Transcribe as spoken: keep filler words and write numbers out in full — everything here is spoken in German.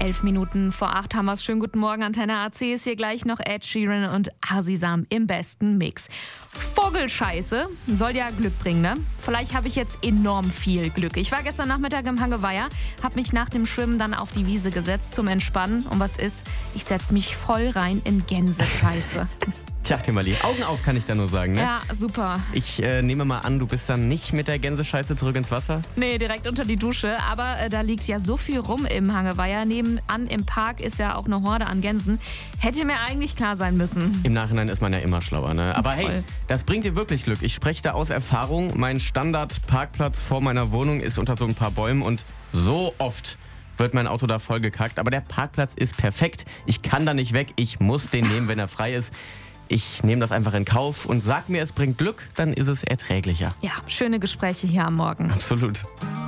Elf Minuten vor acht haben wir es. Schönen guten Morgen, Antenne A C ist hier gleich noch Ed Sheeran und Asisam im besten Mix. Vogelscheiße soll ja Glück bringen, ne? Vielleicht habe ich jetzt enorm viel Glück. Ich war gestern Nachmittag im Hangeweiher, habe mich nach dem Schwimmen dann auf die Wiese gesetzt zum Entspannen. Und was ist? Ich setze mich voll rein in Gänsescheiße. Tja, Kimberly, Augen auf kann ich da nur sagen, ne? Ja, super. Ich äh, nehme mal an, du bist dann nicht mit der Gänsescheiße zurück ins Wasser? Nee, direkt unter die Dusche. Aber äh, da liegt ja so viel rum im Hangeweiher. Nebenan im Park ist ja auch eine Horde an Gänsen. Hätte mir eigentlich klar sein müssen. Im Nachhinein ist man ja immer schlauer, ne? Aber Voll. hey, das bringt dir wirklich Glück. Ich spreche da aus Erfahrung. Mein Standardparkplatz vor meiner Wohnung ist unter so ein paar Bäumen und so oft wird mein Auto da voll gekackt. Aber der Parkplatz ist perfekt. Ich kann da nicht weg. Ich muss den nehmen, wenn er frei ist. Ich nehme das einfach in Kauf und sag mir, es bringt Glück, dann ist es erträglicher. Ja, schöne Gespräche hier am Morgen. Absolut.